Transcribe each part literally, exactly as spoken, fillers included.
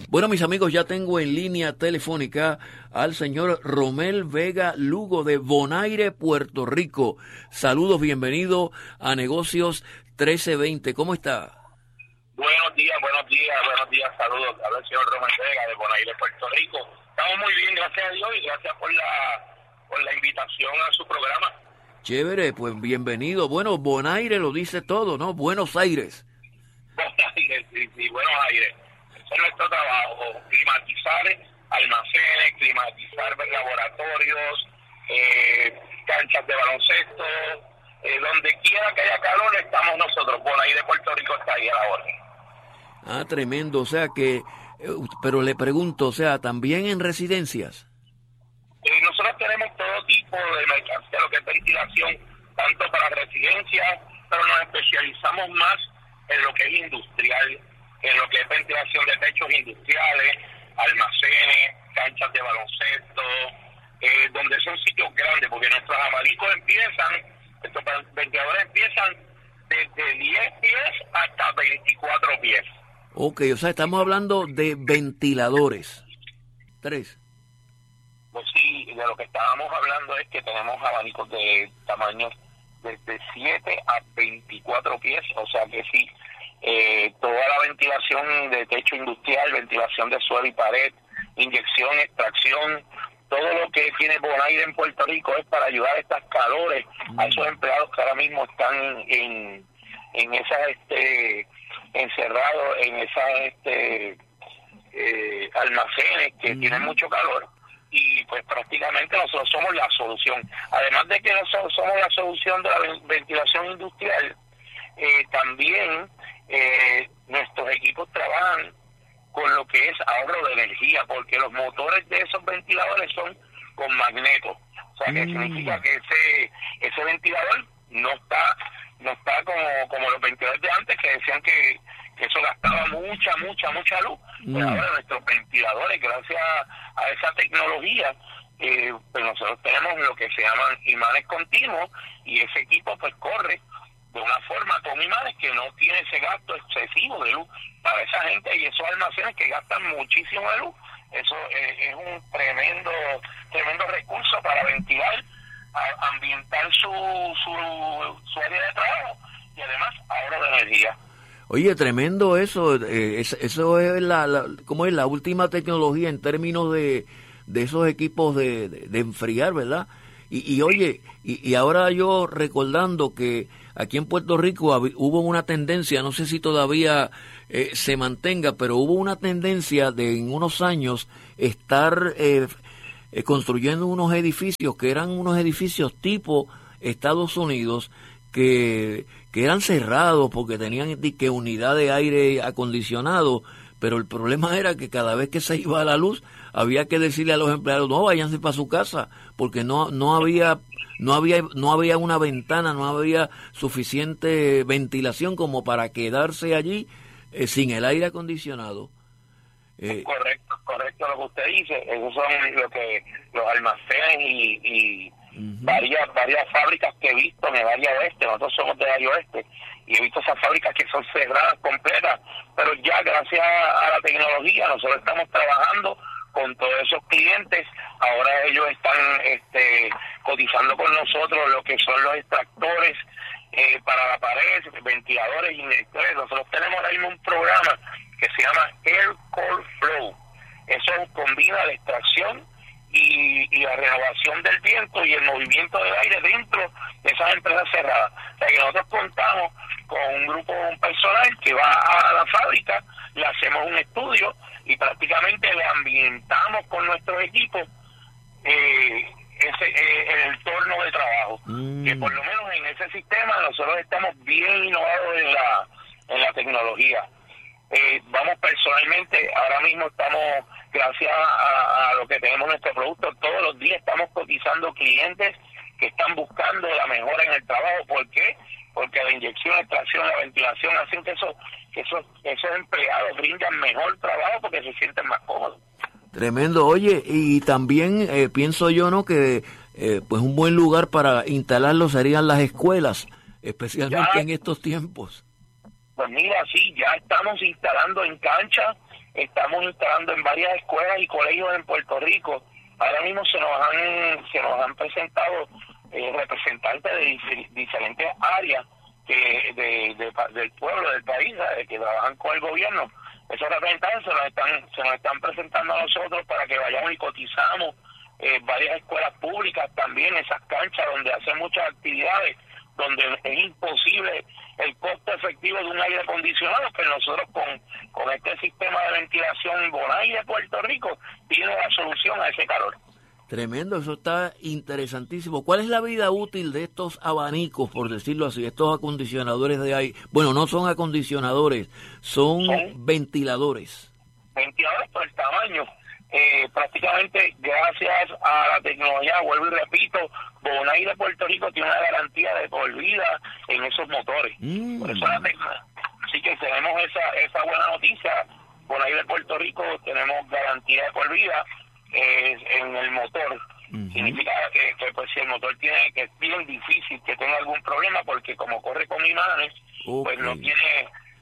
Bueno, mis amigos, ya tengo en línea telefónica al señor Romel Vega Lugo de Bonaire, Puerto Rico. Saludos, bienvenido a Negocios trece veinte. ¿Cómo está? Buenos días, buenos días, buenos días, saludos. Habla el señor Romel Vega de Bonaire, Puerto Rico. Estamos muy bien, gracias a Dios, y gracias por la, por la invitación a su programa. Chévere, pues bienvenido. Bueno, Bonaire lo dice todo, ¿no? Buenos Aires. Bonaire, sí, sí, Buenos Aires. Ese es nuestro trabajo, climatizar almacenes, climatizar laboratorios, eh, canchas de baloncesto, eh, donde quiera que haya calor estamos nosotros. Bonaire, Puerto Rico está ahí a la orden. Ah, tremendo, o sea que, pero le pregunto, o sea, ¿también en residencias? Eh, nosotros tenemos todo tipo de mercancía, lo que es ventilación, tanto para residencias, pero nos especializamos más en lo que es industrial, en lo que es ventilación de techos industriales, almacenes, canchas de baloncesto, eh, donde son sitios grandes, porque nuestros abanicos empiezan, estos ventiladores empiezan desde diez pies hasta veinticuatro pies. Ok, o sea, estamos hablando de ventiladores. Tres. Pues sí, de lo que estábamos hablando es que tenemos abanicos de tamaños desde siete a veinticuatro pies, o sea que sí, eh, toda la ventilación de techo industrial, ventilación de suelo y pared, inyección, extracción, todo lo que tiene Bonaire en Puerto Rico es para ayudar a estas calores, mm. a esos empleados que ahora mismo están en, en esas, este, encerrados en esas, este, eh, almacenes que mm. tienen mucho calor. Y pues prácticamente nosotros somos la solución. Además de que nosotros somos la solución de la ventilación industrial, eh, también eh, nuestros equipos trabajan con lo que es ahorro de energía, porque los motores de esos ventiladores son con magneto. O sea, que mm. significa que ese ese ventilador no está no está como, como los ventiladores de antes, que decían que, que eso gastaba mucha, mucha, mucha luz. Mm. Pero ahora nuestros ventiladores, gracias a esa tecnología, eh, pues nosotros tenemos lo que se llaman imanes continuos, y ese equipo pues corre de una forma con imanes que no tiene ese gasto excesivo de luz para esa gente y esos almacenes que gastan muchísimo de luz. Eso eh, es un tremendo tremendo recurso para ventilar, a, ambientar su, su, su área de trabajo, y además ahorro de energía. Oye, tremendo eso, eh, es, eso es la, la, ¿cómo es? La última tecnología en términos de, de esos equipos de, de, de enfriar, ¿verdad? Y, y oye, y, y ahora yo recordando que aquí en Puerto Rico hab, hubo una tendencia, no sé si todavía eh, se mantenga, pero hubo una tendencia de en unos años estar eh, eh, construyendo unos edificios que eran unos edificios tipo Estados Unidos, que, que eran cerrados porque tenían que unidad de aire acondicionado, pero el problema era que cada vez que se iba la luz había que decirle a los empleados, no, váyanse para su casa, porque no no había no había no había una ventana, no había suficiente ventilación como para quedarse allí eh, sin el aire acondicionado. Eh, correcto, correcto lo que usted dice. Esos son lo que los almacenes y, y uh-huh. varias varias fábricas que he visto en el área oeste. Nosotros somos del área oeste y he visto esas fábricas que son cerradas completas, pero ya gracias a la tecnología nosotros estamos trabajando con todos esos clientes. Ahora ellos están este, cotizando con nosotros lo que son los extractores eh, para la pared, ventiladores y inyectores. Nosotros tenemos ahora mismo un programa que se llama Air Cold Flow. Eso combina la extracción y, y la renovación del viento y el movimiento del aire dentro de esas empresas cerradas. O sea que nosotros contamos con un grupo personal que va a la fábrica, le hacemos un estudio y prácticamente le ambientamos con nuestros equipos eh, ese eh, el entorno de trabajo. Mm. Que por lo menos en ese sistema nosotros estamos bien innovados en la en la tecnología. Eh, vamos personalmente, ahora mismo estamos, gracias a, a lo que tenemos nuestro producto, todos los días estamos cotizando clientes que están buscando la mejora en el trabajo. ¿Por qué? Porque la inyección, la extracción, la ventilación hacen que esos, que esos, esos empleados brindan mejor trabajo porque se sienten más cómodos. Tremendo. Oye, y también eh, pienso yo, ¿no?, que eh, pues un buen lugar para instalarlo serían las escuelas, especialmente ya, en estos tiempos. Pues mira, sí, ya estamos instalando en cancha, estamos instalando en varias escuelas y colegios en Puerto Rico. Ahora mismo se nos han se nos han presentado eh, representantes de dif- diferentes áreas que de, de, del pueblo, del país, ¿sabes?, que trabajan con el gobierno. Esos representantes se nos están se nos están presentando a nosotros para que vayamos y cotizamos eh, varias escuelas públicas también, esas canchas donde hacen muchas actividades, donde es imposible el costo efectivo de un aire acondicionado, pero nosotros con, con este sistema de ventilación Bonaire de Puerto Rico tiene la solución a ese calor. Tremendo, eso está interesantísimo. ¿Cuál es la vida útil de estos abanicos, por decirlo así, estos acondicionadores de aire? Bueno, no son acondicionadores, son, son ventiladores. Ventiladores por el tamaño. Eh, prácticamente gracias a la tecnología, vuelvo y repito, Bonaire de Puerto Rico tiene una garantía de por vida en esos motores. Mm. Por eso la tecnología. Así que tenemos esa esa buena noticia. Bonaire de Puerto Rico tenemos garantía de por vida eh, en el motor. Uh-huh. Significa que, que pues si el motor tiene, que es bien difícil que tenga algún problema, porque como corre con imanes, okay, pues no tiene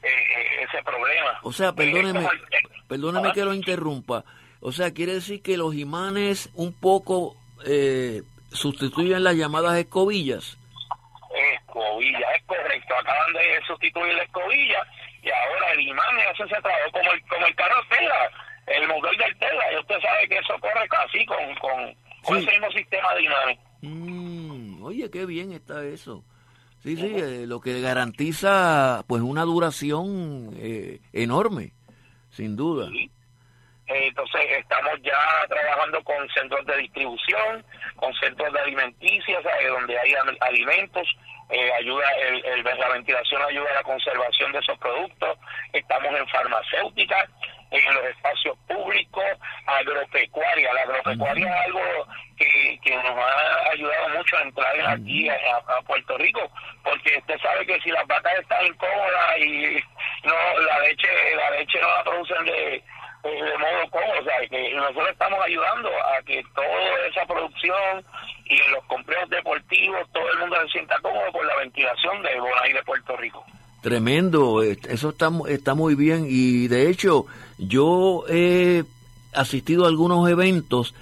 eh, ese problema. O sea, perdóneme, eh, perdóneme que lo interrumpa. O sea, quiere decir que los imanes un poco eh, sustituyen las llamadas escobillas. Escobillas, es correcto. Acaban de sustituir la escobilla y ahora el imán hace ese trabajo como el, como el carro Tesla, el motor del Tesla. Y usted sabe que eso corre casi con, con, con sí. ese mismo sistema de imanes. Mm, oye, qué bien está eso. Sí, sí, uh-huh. eh, lo que garantiza pues una duración eh, enorme, sin duda. Sí. Entonces estamos ya trabajando con centros de distribución, con centros de alimenticias, ¿sabes?, donde hay alimentos, eh, ayuda el, el, la ventilación ayuda a la conservación de esos productos. Estamos en farmacéuticas, en los espacios públicos, agropecuaria. La agropecuaria es algo que, que nos ha ayudado mucho a entrar aquí a, a Puerto Rico, porque usted sabe que si las vacas están incómodas y no la leche la leche no la producen de de modo cómodo, o sea, que nosotros estamos ayudando a que toda esa producción y en los complejos deportivos todo el mundo se sienta cómodo por la ventilación de Bonaire de Puerto Rico. Tremendo, eso está, está muy bien, y de hecho yo he asistido a algunos eventos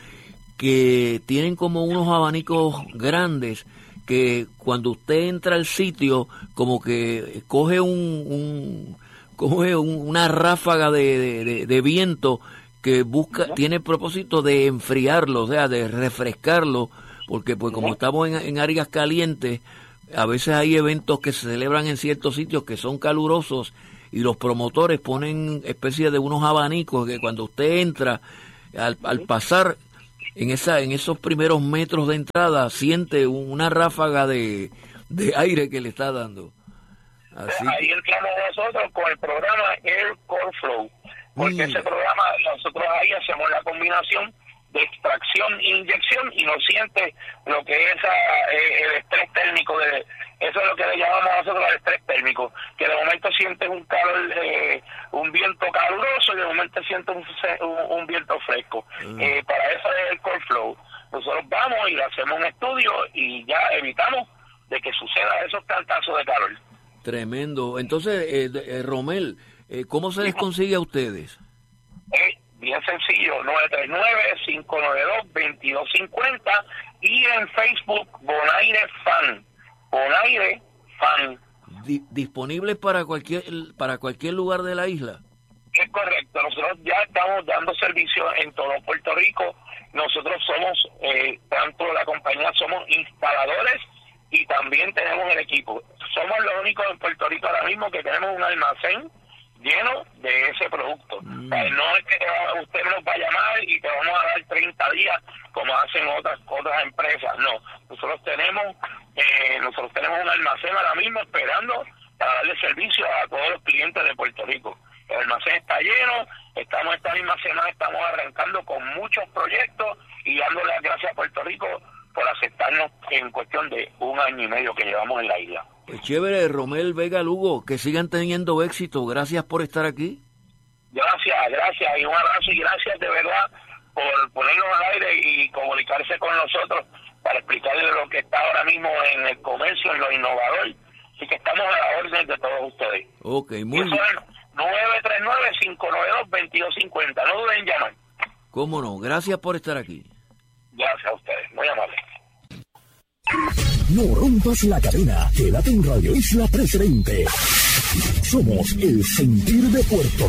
que tienen como unos abanicos grandes que cuando usted entra al sitio como que coge un... un coge un, una ráfaga de, de, de, de viento que busca, ¿no?, tiene el propósito de enfriarlo, o sea, de refrescarlo, porque pues como ¿no?, estamos en, en áreas calientes, a veces hay eventos que se celebran en ciertos sitios que son calurosos y los promotores ponen especie de unos abanicos que cuando usted entra, al, al pasar en esa en esos primeros metros de entrada, siente una ráfaga de, de aire que le está dando. Así. Ahí entramos nosotros con el programa Air Core Flow, porque mm. ese programa nosotros ahí hacemos la combinación de extracción e inyección y no siente lo que es eh, el estrés térmico, de eso es lo que le llamamos nosotros el estrés térmico, que de momento sientes un calor, eh, un viento caluroso y de momento sientes un, un, un viento fresco. Mm. Eh, para eso es el Core Flow. Nosotros vamos y le hacemos un estudio y ya evitamos de que suceda esos cantazos de calor. Tremendo. Entonces, eh, eh, Romel, eh, ¿cómo se les consigue a ustedes? Eh, bien sencillo, nueve tres nueve, cinco nueve dos, dos dos cinco cero y en Facebook Bonaire Fan. Bonaire Fan. Di- ¿Disponibles para cualquier para cualquier lugar de la isla? Es correcto. Nosotros ya estamos dando servicio en todo Puerto Rico. Nosotros somos, eh, tanto la compañía, somos instaladores y también tenemos el equipo. Somos los únicos en Puerto Rico ahora mismo que tenemos un almacén lleno de ese producto. Mm. O sea, no es que usted nos va a llamar y te vamos a dar treinta días como hacen otras otras empresas. No, nosotros tenemos eh, nosotros tenemos un almacén ahora mismo esperando para darle servicio a todos los clientes de Puerto Rico. El almacén está lleno, estamos esta misma semana, estamos arrancando con muchos proyectos y dándole las gracias a Puerto Rico por aceptarnos en cuestión de un año y medio que llevamos en la isla. Pues chévere, Romel Vega Lugo, que sigan teniendo éxito. Gracias por estar aquí. Gracias, gracias, y un abrazo y gracias de verdad por ponernos al aire y comunicarse con nosotros para explicarles lo que está ahora mismo en el comercio, en lo innovador. Así que estamos a la orden de todos ustedes. Ok, muy bien. No, nueve tres nueve, cinco nueve dos, dos dos cinco cero. No duden en llamar. Cómo no, gracias por estar aquí. Gracias a ustedes, muy amables. No rompas la cadena, quédate en Radio Isla trescientos veinte. Somos el sentir de Puerto Rico.